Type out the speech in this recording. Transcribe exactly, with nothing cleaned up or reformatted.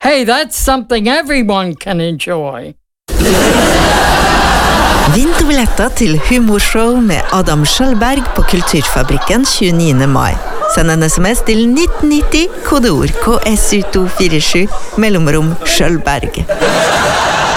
Hey, that's something everyone can enjoy. Vinn billetter til humorshow med Adam Skjølberg på Kulturfabrikken tjueniende mai. Send en sms til nitten nitti, kodeord K S U to fire sju, mellomrom Skjølberg.